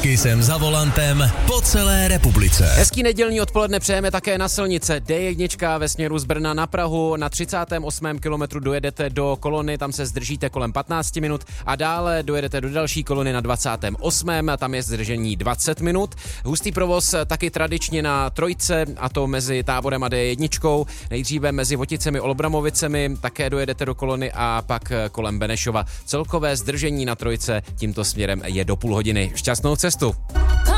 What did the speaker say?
Kisem za volantem po celé republice. Hezký nedělní odpoledne přejeme také na silnice. D1 ve směru z Brna na Prahu. Na 38. kilometru dojedete do kolony, tam se zdržíte kolem 15 minut a dále dojedete do další kolony na 28. Tam je zdržení 20 minut. Hustý provoz taky tradičně na trojce, a to mezi Táborem a D1. Nejdříve mezi Voticemi a Olbramovicemi také dojedete do kolony a pak kolem Benešova. Celkové zdržení na trojce tímto směrem je do půl hodiny. Šťastnou cestu.